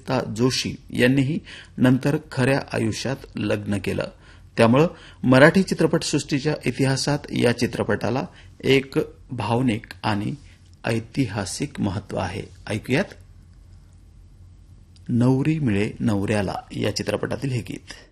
ललिता जोशी यांनीही नंतर खऱ्या आयुष्यात लग्न केलं. त्यामुळे मराठी चित्रपटसृष्टीच्या इतिहासात या चित्रपटाला एक भावनिक आणि ऐतिहासिक महत्व आहे. ऐकूयात नवरी मिळे नवऱ्याला या चित्रपटातील हे गीत.